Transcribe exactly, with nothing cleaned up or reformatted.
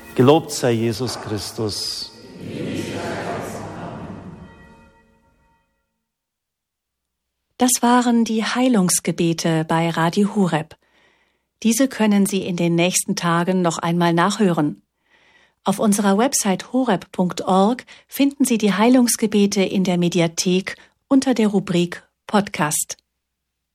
Gelobt sei Jesus Christus. Das waren die Heilungsgebete bei Radio Horeb. Diese können Sie in den nächsten Tagen noch einmal nachhören. Auf unserer Website horeb punkt org finden Sie die Heilungsgebete in der Mediathek unter der Rubrik Podcast.